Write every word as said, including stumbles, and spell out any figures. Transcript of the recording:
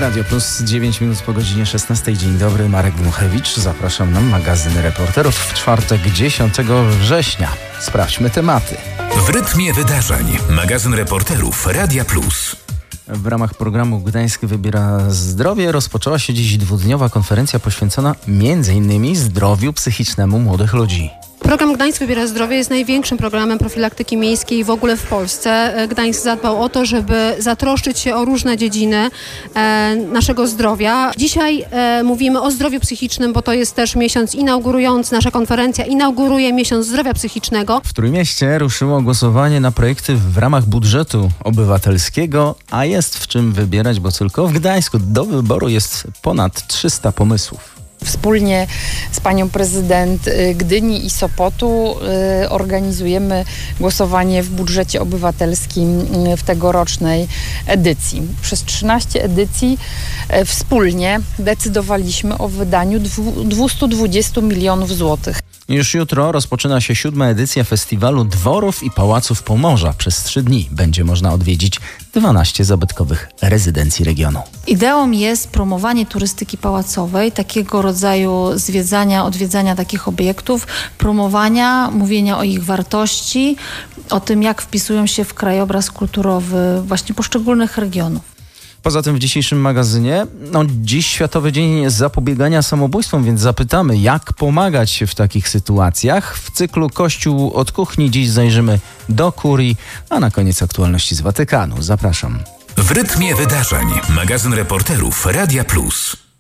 Radio Plus, dziewięć minut po godzinie szesnastej. Dzień dobry, Marek Dmuchewicz. Zapraszam na magazyn Reporterów w czwartek, dziesiątego września. Sprawdźmy tematy. W rytmie wydarzeń. Magazyn Reporterów Radia Plus. W ramach programu Gdańsk wybiera zdrowie rozpoczęła się dziś dwudniowa konferencja poświęcona między innymi zdrowiu psychicznemu młodych ludzi. Program Gdańsk Wybiera Zdrowie jest największym programem profilaktyki miejskiej w ogóle w Polsce. Gdańsk zadbał o to, żeby zatroszczyć się o różne dziedziny e, naszego zdrowia. Dzisiaj e, mówimy o zdrowiu psychicznym, bo to jest też miesiąc inaugurujący. Nasza konferencja inauguruje miesiąc zdrowia psychicznego. W Trójmieście ruszyło głosowanie na projekty w ramach budżetu obywatelskiego, a jest w czym wybierać, bo tylko w Gdańsku do wyboru jest ponad trzysta pomysłów. Wspólnie z panią prezydent Gdyni i Sopotu y, organizujemy głosowanie w budżecie obywatelskim w tegorocznej edycji. Przez trzynaście edycji y, wspólnie decydowaliśmy o wydaniu dwieście dwadzieścia milionów złotych. Już jutro rozpoczyna się siódma edycja festiwalu Dworów i Pałaców Pomorza. Przez trzy dni będzie można odwiedzić dwanaście zabytkowych rezydencji regionu. Ideą jest promowanie turystyki pałacowej, takiego rodzaju zwiedzania, odwiedzania takich obiektów, promowania, mówienia o ich wartości, o tym, jak wpisują się w krajobraz kulturowy właśnie poszczególnych regionów. Poza tym w dzisiejszym magazynie, no dziś Światowy Dzień Zapobiegania Samobójstwom, więc zapytamy, jak pomagać w takich sytuacjach. W cyklu Kościół od kuchni dziś zajrzymy do kurii, a na koniec aktualności z Watykanu. Zapraszam. W rytmie wydarzeń. Magazyn Reporterów Radia Plus.